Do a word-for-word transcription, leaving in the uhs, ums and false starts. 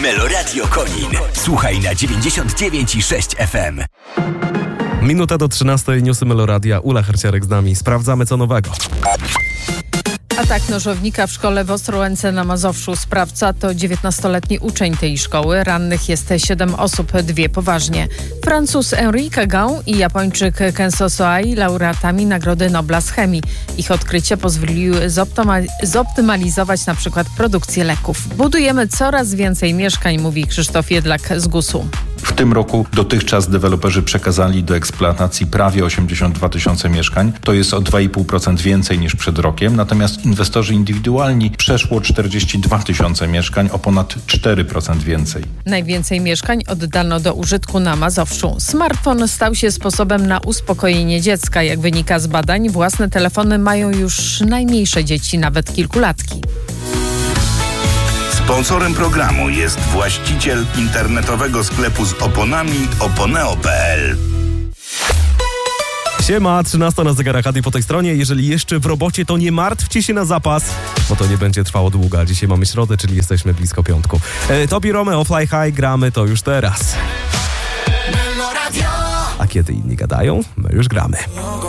Meloradio Konin. Słuchaj na dziewięćdziesiąt dziewięć i sześć F M. Minuta do trzynastej, newsy Meloradia. Ula Herciarek z nami. Sprawdzamy co nowego. Atak nożownika w szkole w Ostrołęce na Mazowszu. Sprawca to dziewiętnastoletni uczeń tej szkoły. Rannych jest siedem osób, dwie poważnie. Francuz Henri Cagão i Japończyk Kenzo Soai, laureatami Nagrody Nobla z chemii. Ich odkrycia pozwoliły zoptoma- zoptymalizować na przykład produkcję leków. Budujemy coraz więcej mieszkań, mówi Krzysztof Jedlak z gusu. W tym roku dotychczas deweloperzy przekazali do eksploatacji prawie osiemdziesiąt dwa tysiące mieszkań. To jest o dwa i pół procent więcej niż przed rokiem. Natomiast inwestorzy indywidualni przeszło czterdzieści dwa tysiące mieszkań, o ponad cztery procent więcej. Najwięcej mieszkań oddano do użytku na Mazowszu. Smartfon stał się sposobem na uspokojenie dziecka. Jak wynika z badań, własne telefony mają już najmniejsze dzieci, nawet kilkulatki. Sponsorem programu jest właściciel internetowego sklepu z oponami oponeo kropka p l. Siema, trzynasta na zegarach, Adi po tej stronie. Jeżeli jeszcze w robocie, to nie martwcie się na zapas, bo to nie będzie trwało długo. Dzisiaj mamy środę, czyli jesteśmy blisko piątku. E, Tobi Romeo, Fly High, gramy to już teraz. A kiedy inni gadają, my już gramy.